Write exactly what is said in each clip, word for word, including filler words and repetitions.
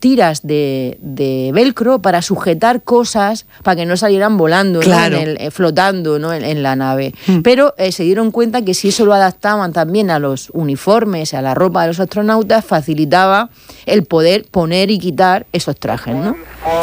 tiras de, de velcro para sujetar cosas para que no salieran volando, claro. ¿no? en el, eh, flotando, ¿no? en, en la nave. Mm. Pero eh, se dieron cuenta que si eso lo adaptaban también a los uniformes, a la ropa de los astronautas, facilitaba el poder poner y quitar esos trajes, ¿no?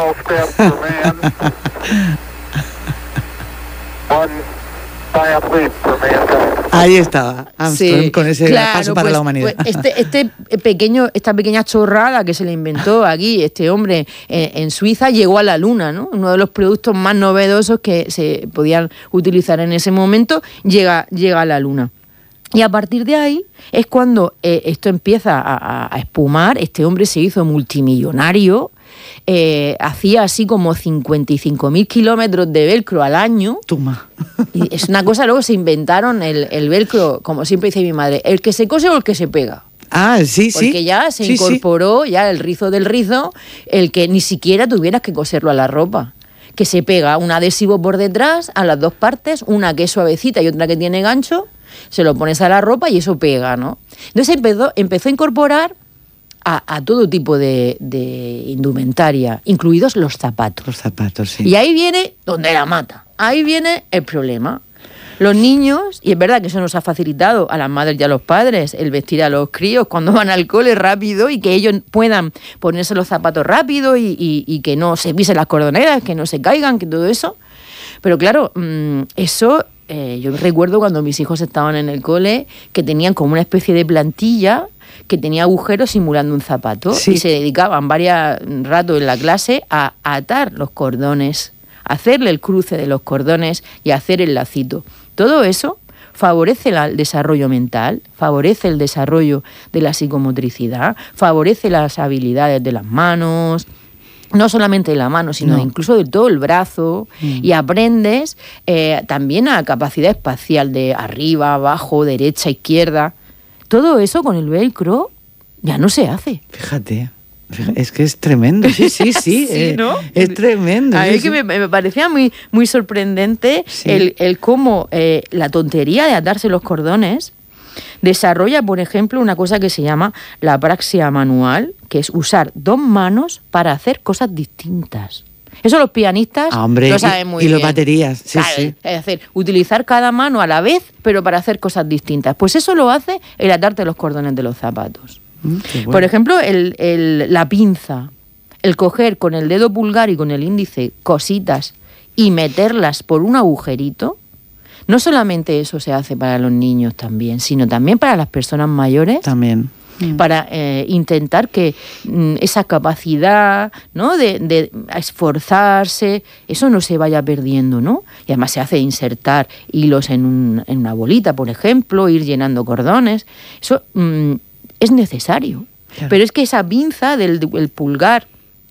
Ahí estaba Armstrong, sí, con ese claro, paso para pues, la humanidad. Pues este, este pequeño, esta pequeña chorrada que se le inventó aquí este hombre en, en Suiza llegó a la Luna, ¿no? Uno de los productos más novedosos que se podían utilizar en ese momento llega, llega a la Luna. Y a partir de ahí es cuando eh, esto empieza a, a espumar. Este hombre se hizo multimillonario. Eh, hacía así como cincuenta y cinco mil kilómetros de velcro al año. Toma. Y es una cosa, luego se inventaron el, el velcro, como siempre dice mi madre, el que se cose o el que se pega. Ah, sí, sí. Porque ya se sí, incorporó sí. ya el rizo del rizo, el que ni siquiera tuvieras que coserlo a la ropa. Que se pega un adhesivo por detrás a las dos partes, una que es suavecita y otra que tiene gancho, se lo pones a la ropa y eso pega, ¿no? Entonces empezó, empezó a incorporar A, a todo tipo de, de indumentaria, incluidos los zapatos. Los zapatos, sí. Y ahí viene donde la mata. Ahí viene el problema. Los niños, y es verdad que eso nos ha facilitado a las madres y a los padres el vestir a los críos cuando van al cole rápido y que ellos puedan ponerse los zapatos rápido y, y, y que no se pisen las cordoneras, que no se caigan, que todo eso. Pero claro, eso... Eh, yo recuerdo cuando mis hijos estaban en el cole que tenían como una especie de plantilla que tenía agujeros simulando un zapato, sí. Y se dedicaban varios ratos en la clase a, a atar los cordones, a hacerle el cruce de los cordones y a hacer el lacito. Todo eso favorece la, el desarrollo mental, favorece el desarrollo de la psicomotricidad, favorece las habilidades de las manos, no solamente de la mano, sino no. incluso de todo el brazo, mm. y aprendes eh, también a capacidad espacial de arriba, abajo, derecha, izquierda. Todo eso con el velcro ya no se hace. Fíjate, fíjate es que es tremendo, sí, sí, sí, sí eh, ¿no? Es tremendo. A mí sí, que sí. me, me parecía muy, muy sorprendente sí. el, el cómo eh, la tontería de atarse los cordones desarrolla, por ejemplo, una cosa que se llama la apraxia manual, que es usar dos manos para hacer cosas distintas. Eso los pianistas ah, hombre, lo saben muy y, y bien. Y los baterías, sí, claro, sí. Es decir, utilizar cada mano a la vez, pero para hacer cosas distintas. Pues eso lo hace el atarte los cordones de los zapatos. Mm, qué bueno. Por ejemplo, el, el, la pinza, el coger con el dedo pulgar y con el índice cositas y meterlas por un agujerito. No solamente eso se hace para los niños también, sino también para las personas mayores. También. Para eh, intentar que mm, esa capacidad, ¿no? de, de esforzarse, eso no se vaya perdiendo, ¿no? Y además se hace insertar hilos en, un, en una bolita, por ejemplo, ir llenando cordones. Eso mm, es necesario. Claro. Pero es que esa pinza del el pulgar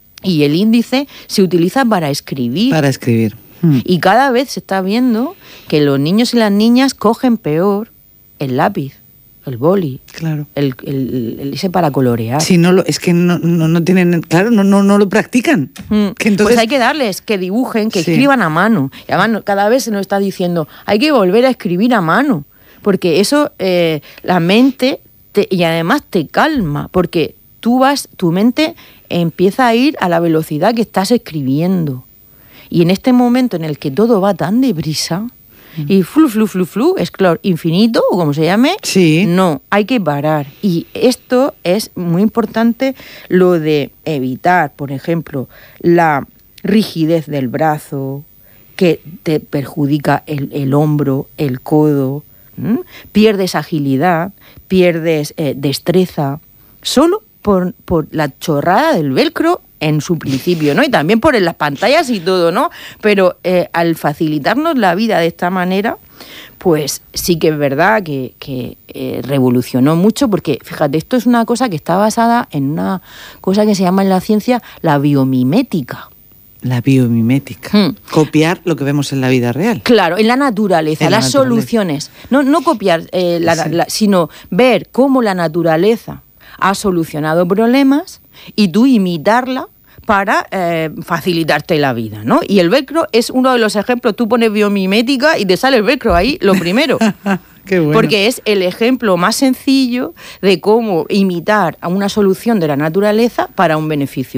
y el índice se utiliza para escribir. Para escribir. Y cada vez se está viendo que los niños y las niñas cogen peor el lápiz, el boli, claro, el, el, el ese para colorear. Sí, no lo, es que no, no, no tienen, claro, no, no, no lo practican. Mm. Que entonces... Pues hay que darles, que dibujen, que sí. escriban a mano. Y además cada vez se nos está diciendo, hay que volver a escribir a mano, porque eso, eh, la mente, te, y además te calma, porque tú vas, tu mente empieza a ir a la velocidad que estás escribiendo. Y en este momento en el que todo va tan deprisa, mm. y flu, flu, flu, flu, es claro, infinito, o como se llame, sí. no, hay que parar. Y esto es muy importante, lo de evitar, por ejemplo, la rigidez del brazo, que te perjudica el, el hombro, el codo, ¿m? Pierdes agilidad, pierdes eh, destreza, solo por, por la chorrada del velcro en su principio, ¿no? Y también por las pantallas y todo, ¿no? Pero eh, al facilitarnos la vida de esta manera, pues sí que es verdad que, que eh, revolucionó mucho, porque, fíjate, esto es una cosa que está basada en una cosa que se llama en la ciencia la biomimética. La biomimética. Hmm. Copiar lo que vemos en la vida real. Claro, en la naturaleza, en las la naturaleza. soluciones. No, no copiar, eh, la, sí. la, sino ver cómo la naturaleza ha solucionado problemas y tú imitarla para eh, facilitarte la vida, ¿no? Y el velcro es uno de los ejemplos. Tú pones biomimética y te sale el velcro ahí, lo primero. Qué bueno. Porque es el ejemplo más sencillo de cómo imitar a una solución de la naturaleza para un beneficio